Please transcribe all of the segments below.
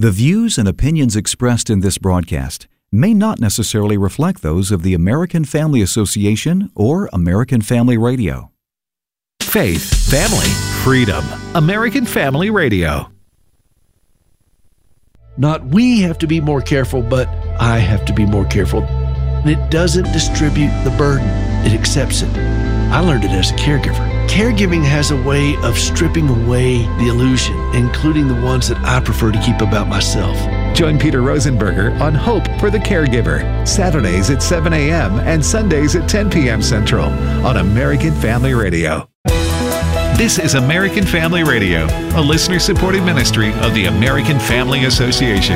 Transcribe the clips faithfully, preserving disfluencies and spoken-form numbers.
The views and opinions expressed in this broadcast may not necessarily reflect those of the American Family Association or American Family Radio. Faith, family, freedom. American Family Radio. Not we have to be more careful, but I have to be more careful. It doesn't distribute the burden. It accepts it. I learned it as a caregiver. Caregiving has a way of stripping away the illusion, including the ones that I prefer to keep about myself. Join Peter Rosenberger on Hope for the Caregiver, Saturdays at seven a.m. and Sundays at ten p.m. Central on American Family Radio. This is American Family Radio, a listener-supported ministry of the American Family Association.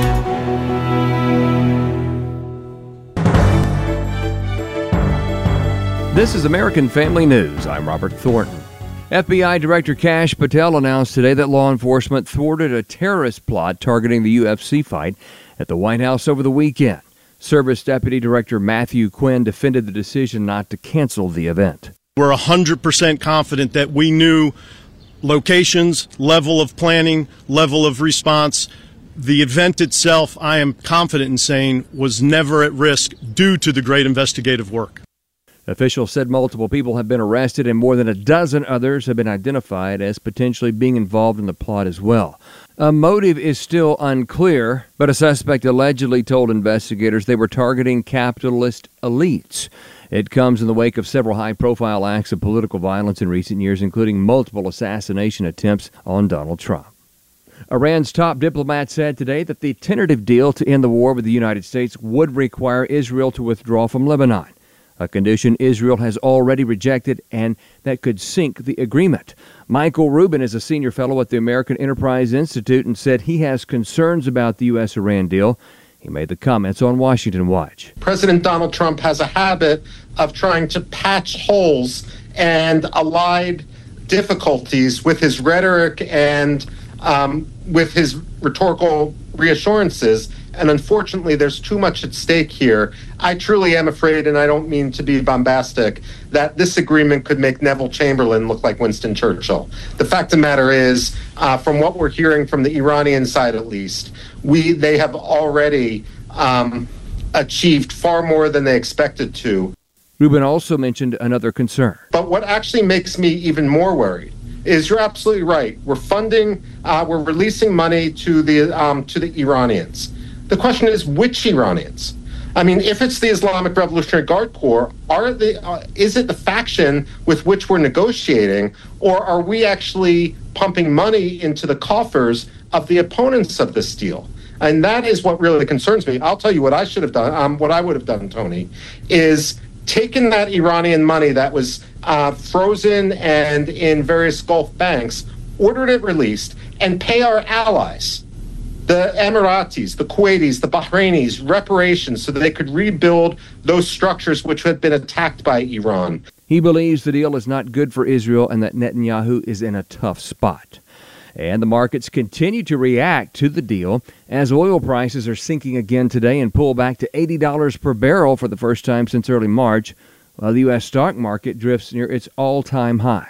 This is American Family News. I'm Robert Thornton. F B I Director Kash Patel announced today that law enforcement thwarted a terrorist plot targeting the U F C fight at the White House over the weekend. Service Deputy Director Matthew Quinn defended the decision not to cancel the event. We're one hundred percent confident that we knew locations, level of planning, level of response. The event itself, I am confident in saying, was never at risk due to the great investigative work. Officials said multiple people have been arrested and more than a dozen others have been identified as potentially being involved in the plot as well. A motive is still unclear, but a suspect allegedly told investigators they were targeting capitalist elites. It comes in the wake of several high-profile acts of political violence in recent years, including multiple assassination attempts on Donald Trump. Iran's top diplomat said today that the tentative deal to end the war with the United States would require Israel to withdraw from Lebanon, a condition Israel has already rejected and that could sink the agreement. Michael Rubin is a senior fellow at the American Enterprise Institute and said he has concerns about the U S Iran deal. He made the comments on Washington Watch. President Donald Trump has a habit of trying to patch holes and allied difficulties with his rhetoric and um, with his rhetorical reassurances. And unfortunately, there's too much at stake here. I truly am afraid, and I don't mean to be bombastic, that this agreement could make Neville Chamberlain look like Winston Churchill. The fact of the matter is, uh, from what we're hearing from the Iranian side at least, we they have already um, achieved far more than they expected to. Rubin also mentioned another concern. But what actually makes me even more worried is you're absolutely right. We're funding, uh, we're releasing money to the um, to the Iranians. The question is, which Iranians? I mean, if it's the Islamic Revolutionary Guard Corps, are the, uh, is it the faction with which we're negotiating, or are we actually pumping money into the coffers of the opponents of this deal? And that is what really concerns me. I'll tell you what I should have done, um, what I would have done, Tony, is taken that Iranian money that was uh, frozen and in various Gulf banks, ordered it released, and pay our allies, the Emiratis, the Kuwaitis, the Bahrainis, reparations so that they could rebuild those structures which had been attacked by Iran. He believes the deal is not good for Israel and that Netanyahu is in a tough spot. And the markets continue to react to the deal as oil prices are sinking again today and pull back to eighty dollars per barrel for the first time since early March, while the U S stock market drifts near its all-time high.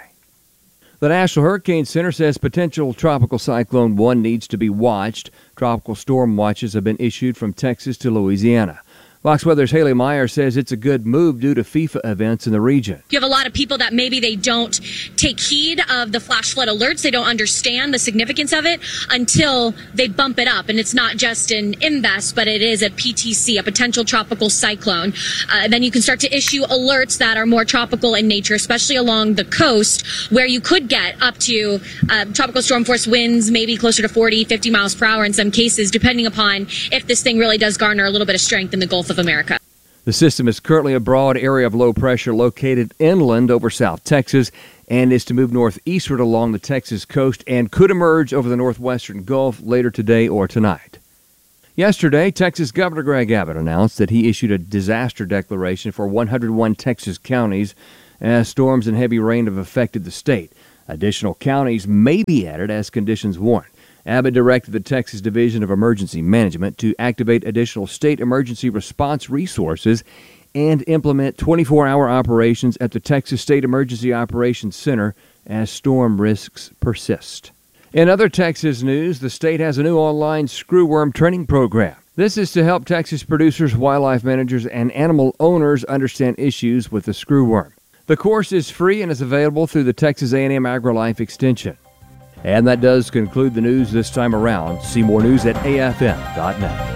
The National Hurricane Center says potential Tropical Cyclone one needs to be watched. Tropical storm watches have been issued from Texas to Louisiana. Fox Weather's Haley Meyer says it's a good move due to FIFA events in the region. You have a lot of people that maybe they don't take heed of the flash flood alerts. They don't understand the significance of it until they bump it up. And it's not just an invest, but it is a P T C, a potential tropical cyclone. Uh, then you can start to issue alerts that are more tropical in nature, especially along the coast, where you could get up to uh, tropical storm force winds, maybe closer to forty, fifty miles per hour in some cases, depending upon if this thing really does garner a little bit of strength in the Gulf of America. The system is currently a broad area of low pressure located inland over South Texas and is to move northeastward along the Texas coast and could emerge over the northwestern Gulf later today or tonight. Yesterday, Texas Governor Greg Abbott announced that he issued a disaster declaration for one hundred one Texas counties as storms and heavy rain have affected the state. Additional counties may be added as conditions warrant. Abbott directed the Texas Division of Emergency Management to activate additional state emergency response resources and implement twenty-four hour operations at the Texas State Emergency Operations Center as storm risks persist. In other Texas news, the state has a new online screwworm training program. This is to help Texas producers, wildlife managers, and animal owners understand issues with the screwworm. The course is free and is available through the Texas A and M AgriLife Extension. And that does conclude the news this time around. See more news at A F M dot net.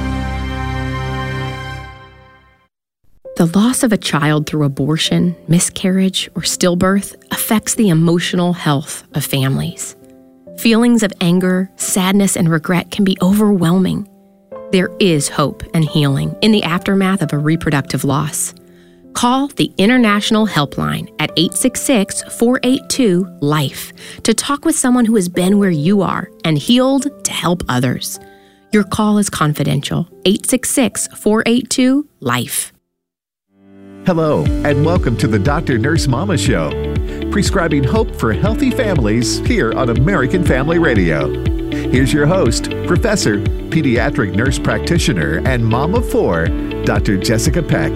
The loss of a child through abortion, miscarriage, or stillbirth affects the emotional health of families. Feelings of anger, sadness, and regret can be overwhelming. There is hope and healing in the aftermath of a reproductive loss. Call the International Helpline at eight six six, four eight two, LIFE to talk with someone who has been where you are and healed to help others. Your call is confidential. eight six six, four eight two, LIFE. Hello, and welcome to the Doctor Nurse Mama Show, prescribing hope for healthy families here on American Family Radio. Here's your host, Professor, Pediatric Nurse Practitioner, and Mom of Four, Doctor Jessica Peck.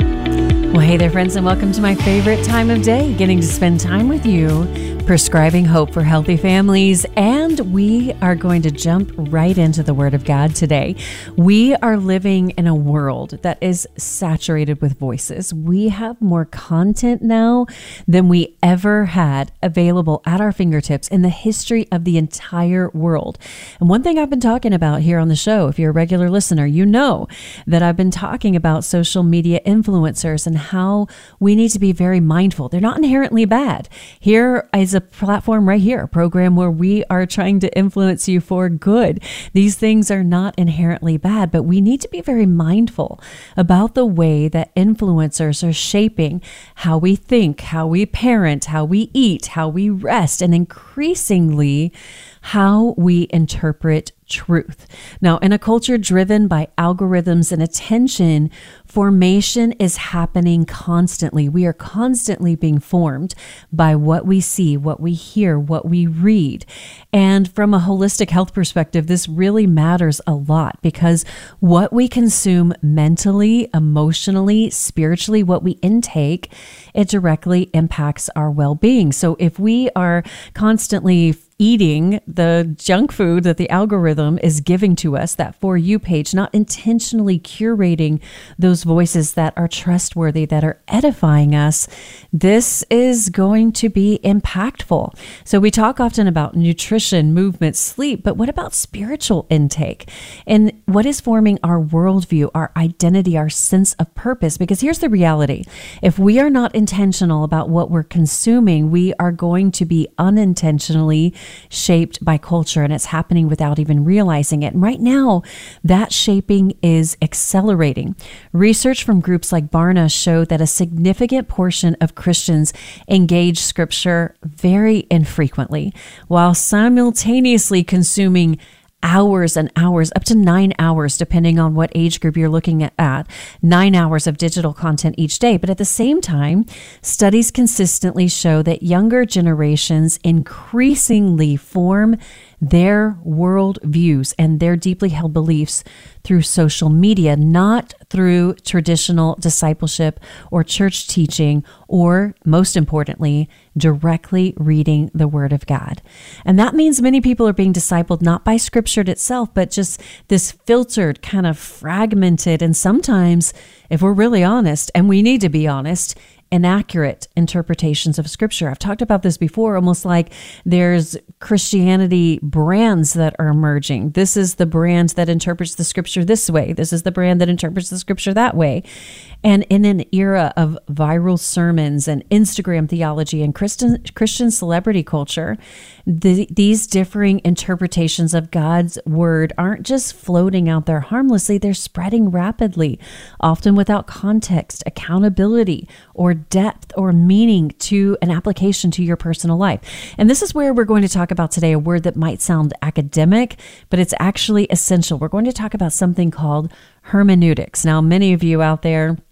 Well, hey there, friends, and welcome to my favorite time of day, getting to spend time with you, prescribing hope for healthy families. And we are going to jump right into the Word of God today. We are living in a world that is saturated with voices. We have more content now than we ever had available at our fingertips in the history of the entire world. And one thing I've been talking about here on the show, if you're a regular listener, you know that I've been talking about social media influencers and how we need to be very mindful. They're not inherently bad. Here is a platform right here, a program where we are trying to influence you for good. These things are not inherently bad, but we need to be very mindful about the way that influencers are shaping how we think, how we parent, how we eat, how we rest, and increasingly how we interpret truth. Now, in a culture driven by algorithms and attention, formation is happening constantly. We are constantly being formed by what we see, what we hear, what we read. And from a holistic health perspective, this really matters a lot because what we consume mentally, emotionally, spiritually, what we intake, it directly impacts our well-being. So if we are constantly eating the junk food that the algorithm is giving to us, that For You page, not intentionally curating those voices that are trustworthy, that are edifying us, this is going to be impactful. So we talk often about nutrition, movement, sleep, but what about spiritual intake? And what is forming our worldview, our identity, our sense of purpose? Because here's the reality. If we are not intentional about what we're consuming, we are going to be unintentionally shaped by culture, and it's happening without even realizing it. And right now, that shaping is accelerating. Research from groups like Barna showed that a significant portion of Christians engage Scripture very infrequently, while simultaneously consuming hours and hours, up to nine hours, depending on what age group you're looking at, nine hours of digital content each day. But at the same time, studies consistently show that younger generations increasingly form their world views and their deeply held beliefs through social media, not through traditional discipleship or church teaching, or most importantly, directly reading the Word of God. And that means many people are being discipled not by Scripture itself, but just this filtered, kind of fragmented, and sometimes, if we're really honest, and we need to be honest, inaccurate interpretations of Scripture. I've talked about this before, almost like there's Christianity brands that are emerging. This is the brand that interprets the Scripture this way. This is the brand that interprets the Scripture that way. And in an era of viral sermons and Instagram theology and Christian, Christian celebrity culture, the, these differing interpretations of God's Word aren't just floating out there harmlessly, they're spreading rapidly, often without context, accountability, or depth or meaning to an application to your personal life. And this is where we're going to talk about today a word that might sound academic, but it's actually essential. We're going to talk about something called hermeneutics. Now, many of you out there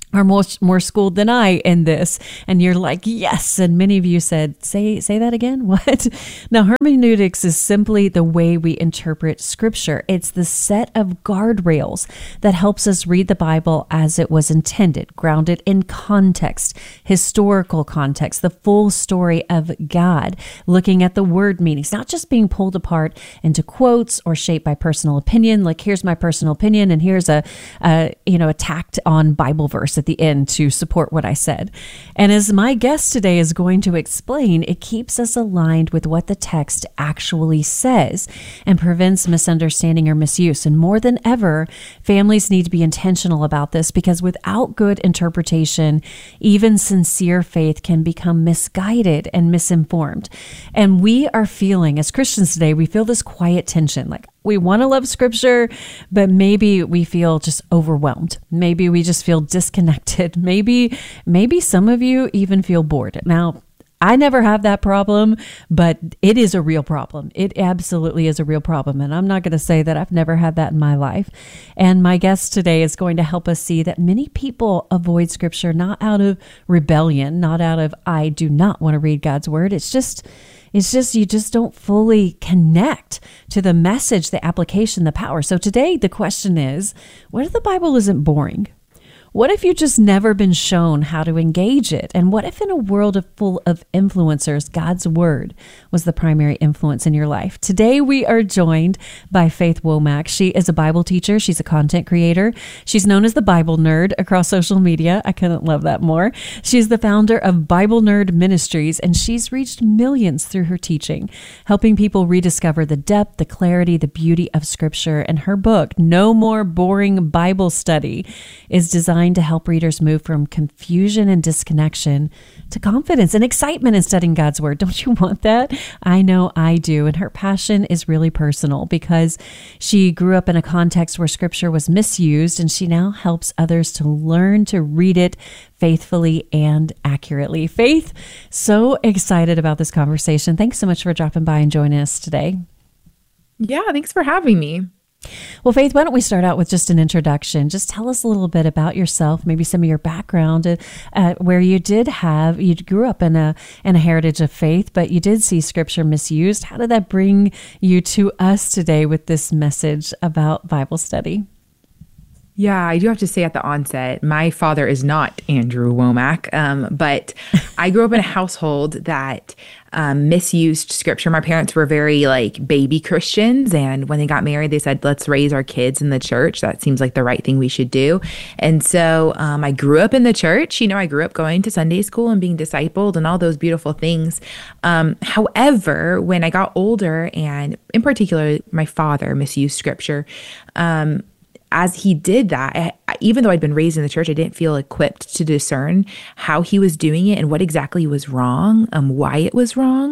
are more, more schooled than I in this. And you're like, yes. And many of you said, say, say that again. What? Now, hermeneutics is simply the way we interpret scripture. It's the set of guardrails that helps us read the Bible as it was intended, grounded in context, historical context, the full story of God, looking at the word meanings, not just being pulled apart into quotes or shaped by personal opinion. Like, here's my personal opinion, and here's a, a you know, a tacked on Bible verse at the end to support what I said. And as my guest today is going to explain, it keeps us aligned with what the text actually says and prevents misunderstanding or misuse. And more than ever, families need to be intentional about this, because without good interpretation, even sincere faith can become misguided and misinformed. And we are feeling, as Christians today, we feel this quiet tension, like, we want to love scripture, but maybe we feel just overwhelmed. Maybe we just feel disconnected. Maybe, maybe some of you even feel bored. Now, I never have that problem, but it is a real problem. It absolutely is a real problem. And I'm not going to say that I've never had that in my life. And my guest today is going to help us see that many people avoid scripture not out of rebellion, not out of, I do not want to read God's word. It's just It's just, you just don't fully connect to the message, the application, the power. So today the question is, what if the Bible isn't boring? What if you've just never been shown how to engage it? And what if in a world of full of influencers, God's word was the primary influence in your life? Today, we are joined by Faith Womack. She is a Bible teacher. She's a content creator. She's known as the Bible Nerd across social media. I couldn't love that more. She's the founder of Bible Nerd Ministries, and she's reached millions through her teaching, helping people rediscover the depth, the clarity, the beauty of Scripture. And her book, No More Boring Bible Study, is designed to help readers move from confusion and disconnection to confidence and excitement in studying God's word. Don't you want that? I know I do. And her passion is really personal, because she grew up in a context where scripture was misused, and she now helps others to learn to read it faithfully and accurately. Faith, so excited about this conversation. Thanks so much for dropping by and joining us today. Yeah, thanks for having me. Well, Faith, why don't we start out with just an introduction? Just tell us a little bit about yourself, maybe some of your background, uh, uh, where you did have, you grew up in a in a heritage of faith, but you did see scripture misused. How did that bring you to us today with this message about Bible study? Yeah, I do have to say at the onset, my father is not Andrew Womack, um, but I grew up in a household that um, misused scripture. My parents were very like baby Christians, and when they got married, they said, let's raise our kids in the church. That seems like the right thing we should do. And so um, I grew up in the church. You know, I grew up going to Sunday school and being discipled and all those beautiful things. Um, however, when I got older, and in particular, my father misused scripture, um, as he did that, I, even though I'd been raised in the church, I didn't feel equipped to discern how he was doing it and what exactly was wrong, um, why it was wrong.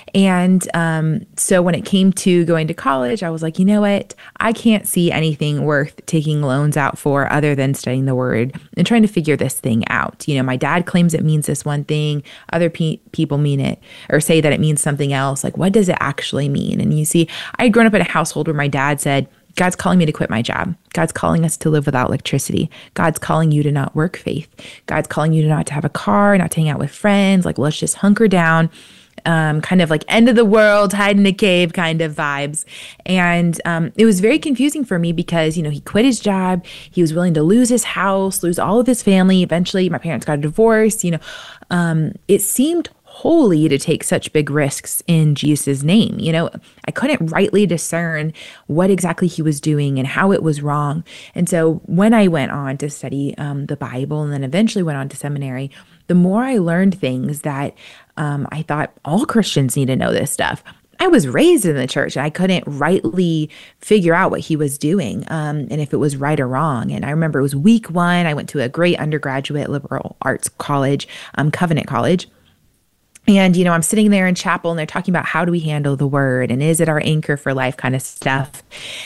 And um, so when it came to going to college, I was like, you know what? I can't see anything worth taking loans out for other than studying the word and trying to figure this thing out. You know, my dad claims it means this one thing. Other pe- people mean it or say that it means something else. Like, what does it actually mean? And you see, I had grown up in a household where my dad said, God's calling me to quit my job. God's calling us to live without electricity. God's calling you to not work faith. God's calling you to not to have a car, not to hang out with friends. Like, let's just hunker down, um, kind of like end of the world, hide in a cave kind of vibes. And um, it was very confusing for me because, you know, he quit his job. He was willing to lose his house, lose all of his family. Eventually, my parents got a divorce. You know, um, it seemed holy to take such big risks in Jesus' name. You know, I couldn't rightly discern what exactly he was doing and how it was wrong. And so when I went on to study um, the Bible and then eventually went on to seminary, the more I learned things that um, I thought all Christians need to know this stuff. I was raised in the church and I couldn't rightly figure out what he was doing um, and if it was right or wrong. And I remember it was week one. I went to a great undergraduate liberal arts college, um, Covenant College. And, you know, I'm sitting there in chapel and they're talking about how do we handle the word and is it our anchor for life kind of stuff.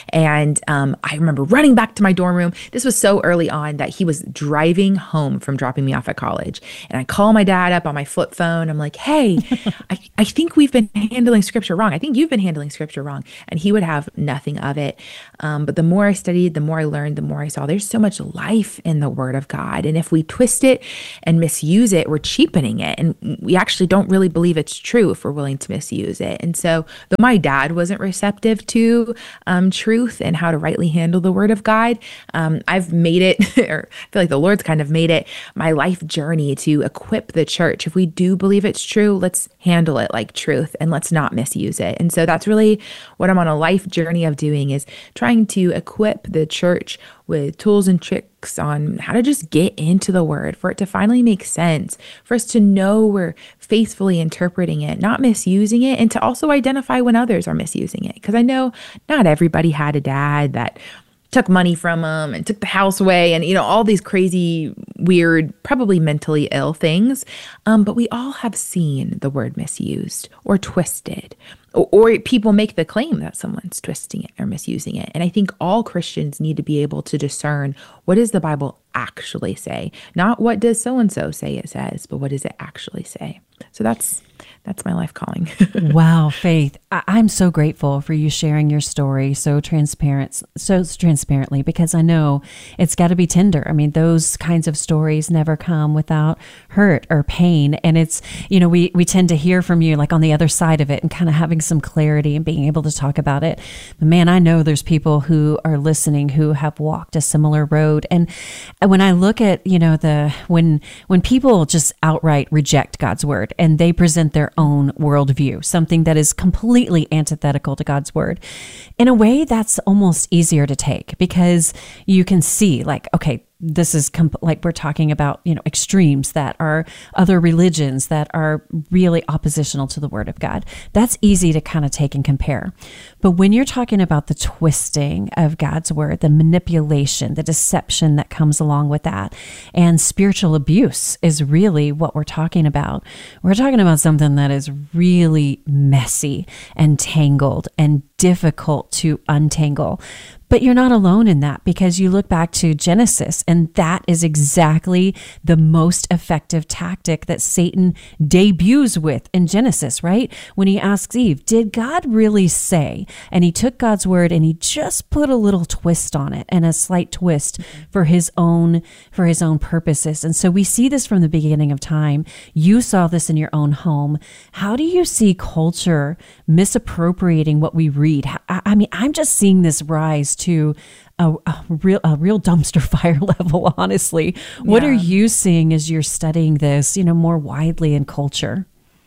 And um, I remember running back to my dorm room. This was so early on that he was driving home from dropping me off at college. And I call my dad up on my flip phone. I'm like, hey, I, I think we've been handling scripture wrong. I think you've been handling scripture wrong. And he would have nothing of it. Um, but the more I studied, the more I learned, the more I saw there's so much life in the word of God. And if we twist it and misuse it, we're cheapening it. And we actually don't really believe it's true if we're willing to misuse it. And so though my dad wasn't receptive to um, truth and how to rightly handle the word of God, um, I've made it, or I feel like the Lord's kind of made it my life journey to equip the church. If we do believe it's true, let's handle it like truth and let's not misuse it. And so that's really what I'm on a life journey of doing, is trying to equip the church with tools and tricks on how to just get into the word, for it to finally make sense, for us to know we're faithfully interpreting it, not misusing it, and to also identify when others are misusing it. Because I know not everybody had a dad that took money from them and took the house away and, you know, all these crazy, weird, probably mentally ill things. Um, but we all have seen the word misused or twisted, or, or people make the claim that someone's twisting it or misusing it. And I think all Christians need to be able to discern, what does the Bible actually say? Not what does so-and-so say it says, but what does it actually say? So that's That's my life calling. Wow, Faith. I- I'm so grateful for you sharing your story so transparent, so transparently, because I know it's got to be tender. I mean, those kinds of stories never come without hurt or pain. And it's, you know, we, we tend to hear from you like on the other side of it and kind of having some clarity and being able to talk about it. But man, I know there's people who are listening who have walked a similar road. And when I look at, you know, the, when, when people just outright reject God's word and they present their own worldview, something that is completely antithetical to God's word, in a way that's almost easier to take, because you can see like, okay, this is comp- like we're talking about, you know, extremes that are other religions that are really oppositional to the word of God. That's easy to kind of take and compare. But when you're talking about the twisting of God's word, the manipulation, the deception that comes along with that, and spiritual abuse is really what we're talking about. We're talking about something that is really messy and tangled and difficult to untangle. But you're not alone in that, because you look back to Genesis, and that is exactly the most effective tactic that Satan debuts with in Genesis, right? When he asks Eve, did God really say? And he took God's word and he just put a little twist on it, and a slight twist for his own, for his own purposes. And so we see this from the beginning of time. You saw this in your own home. How do you see culture misappropriating what we read? I, I mean, I'm just seeing this rise to a, a real a real dumpster fire level, honestly. What yeah. are you seeing as you're studying this, you know, more widely in culture?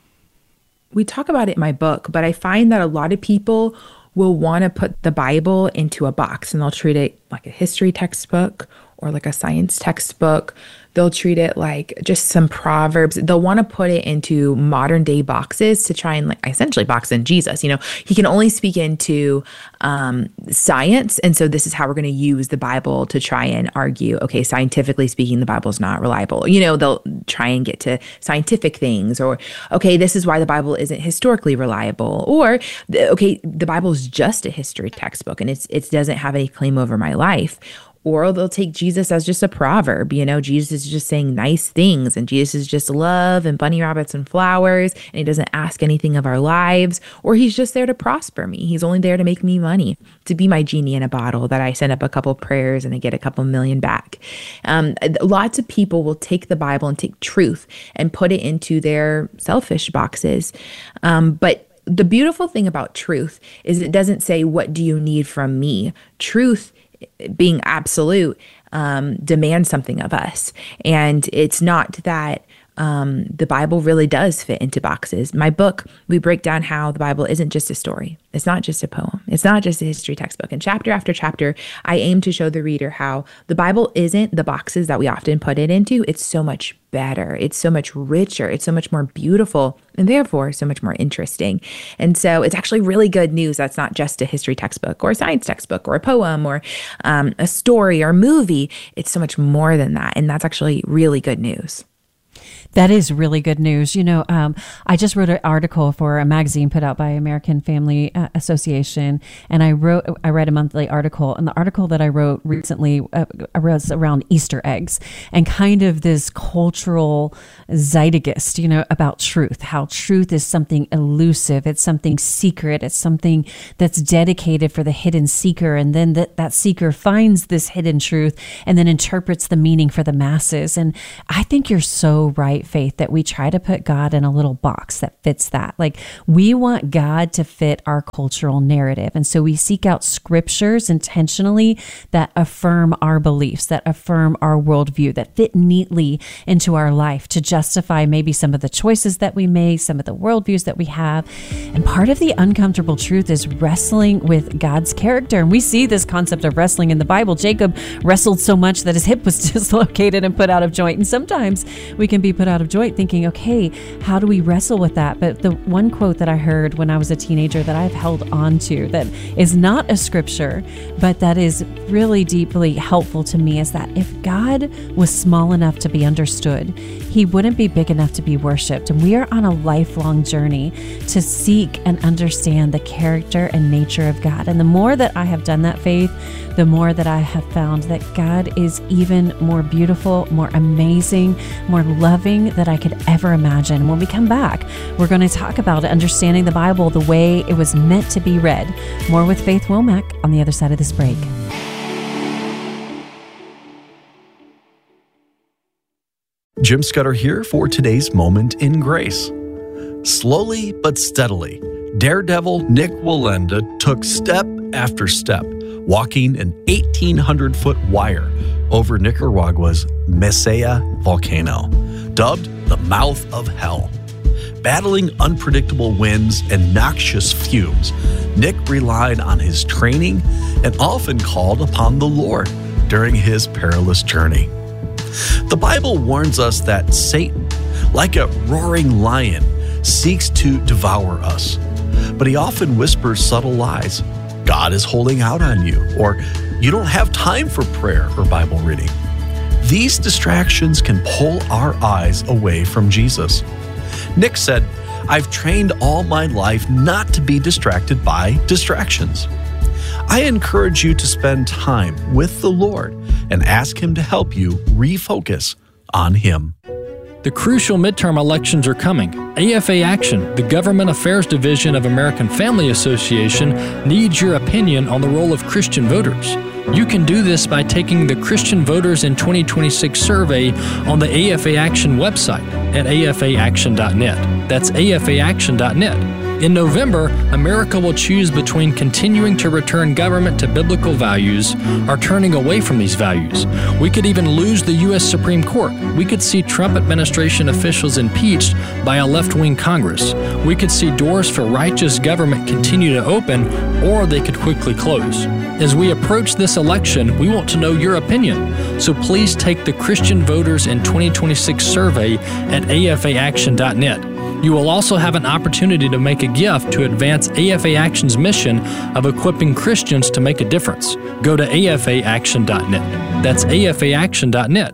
We talk about it in my book, but I find that a lot of people will want to put the Bible into a box, and they'll treat it like a history textbook or like a science textbook. They'll treat it like just some proverbs. They'll want to put it into modern day boxes to try and like essentially box in Jesus. You know, he can only speak into um, science. And so this is how we're going to use the Bible to try and argue, okay, scientifically speaking, the Bible is not reliable. You know, they'll try and get to scientific things, or, okay, this is why the Bible isn't historically reliable, or, okay, the Bible is just a history textbook and it's it doesn't have any claim over my life. Or they'll take Jesus as just a proverb. You know, Jesus is just saying nice things, and Jesus is just love and bunny rabbits and flowers, and he doesn't ask anything of our lives. Or he's just there to prosper me. He's only there to make me money, to be my genie in a bottle that I send up a couple prayers and I get a couple million back. Um, lots of people will take the Bible and take truth and put it into their selfish boxes. Um, but the beautiful thing about truth is it doesn't say, what do you need from me? Truth, being absolute, um, demands something of us. And it's not that um, the Bible really does fit into boxes. My book, we break down how the Bible isn't just a story. It's not just a poem. It's not just a history textbook. And chapter after chapter, I aim to show the reader how the Bible isn't the boxes that we often put it into. It's so much better. It's so much richer. It's so much more beautiful, and therefore so much more interesting. And so it's actually really good news. That's not just a history textbook or a science textbook or a poem or um, a story or movie. It's so much more than that. And that's actually really good news. That is really good news. You know, um, I just wrote an article for a magazine put out by American Family uh, Association, and I wrote, I read a monthly article, and the article that I wrote recently uh, was around Easter eggs and kind of this cultural zeitgeist, you know, about truth, how truth is something elusive, it's something secret, it's something that's dedicated for the hidden seeker, and then that, that seeker finds this hidden truth and then interprets the meaning for the masses. And I think you're so right, Faith, that we try to put God in a little box that fits that. Like, we want God to fit our cultural narrative. And so we seek out scriptures intentionally that affirm our beliefs, that affirm our worldview, that fit neatly into our life to justify maybe some of the choices that we make, some of the worldviews that we have. And part of the uncomfortable truth is wrestling with God's character. And we see this concept of wrestling in the Bible. Jacob wrestled so much that his hip was dislocated and put out of joint. And sometimes we can be put out of joint thinking, okay, how do we wrestle with that? But the one quote that I heard when I was a teenager that I've held on to that is not a scripture, but that is really deeply helpful to me is that if God was small enough to be understood, he wouldn't be big enough to be worshiped. And we are on a lifelong journey to seek and understand the character and nature of God. And the more that I have done that, Faith, the more that I have found that God is even more beautiful, more amazing, more loving than I could ever imagine. When we come back, we're going to talk about understanding the Bible the way it was meant to be read. More with Faith Womack on the other side of this break. Jim Scudder here for today's Moment in Grace. Slowly but steadily, daredevil Nik Wallenda took step after step, walking an eighteen hundred foot wire over Nicaragua's Mesilla volcano, dubbed the Mouth of Hell. Battling unpredictable winds and noxious fumes, Nik relied on his training and often called upon the Lord during his perilous journey. The Bible warns us that Satan, like a roaring lion, seeks to devour us, but he often whispers subtle lies. God is holding out on you, or you don't have time for prayer or Bible reading. These distractions can pull our eyes away from Jesus. Nik said, "I've trained all my life not to be distracted by distractions." I encourage you to spend time with the Lord and ask Him to help you refocus on Him. The crucial midterm elections are coming. A F A Action, the Government Affairs Division of American Family Association, needs your opinion on the role of Christian voters. You can do this by taking the Christian Voters in twenty twenty-six survey on the A F A Action website at A F A action dot net. That's A F A action dot net. In November, America will choose between continuing to return government to biblical values or turning away from these values. We could even lose the U S Supreme Court. We could see Trump administration officials impeached by a left-wing Congress. We could see doors for righteous government continue to open, or they could quickly close. As we approach this election, we want to know your opinion. So please take the Christian Voters in twenty twenty-six survey at A F A action dot net. You will also have an opportunity to make a gift to advance A F A Action's mission of equipping Christians to make a difference. Go to A F A action dot net. That's A F A action dot net.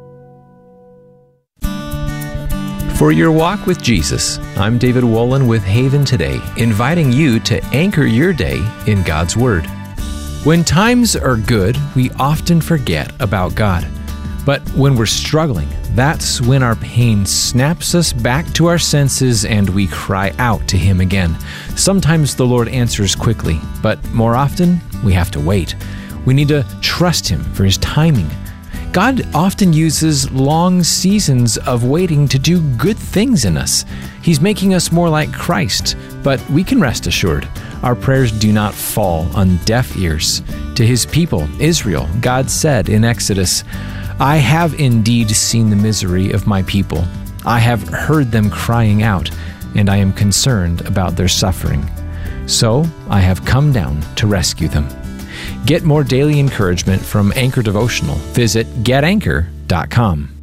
For your walk with Jesus, I'm David Wolin with Haven Today, inviting you to anchor your day in God's Word. When times are good, we often forget about God. But when we're struggling, that's when our pain snaps us back to our senses and we cry out to Him again. Sometimes the Lord answers quickly, but more often, we have to wait. We need to trust Him for His timing. God often uses long seasons of waiting to do good things in us. He's making us more like Christ, but we can rest assured our prayers do not fall on deaf ears. To His people, Israel, God said in Exodus, "I have indeed seen the misery of my people. I have heard them crying out, and I am concerned about their suffering. So I have come down to rescue them." Get more daily encouragement from Anchor Devotional. Visit get anchor dot com.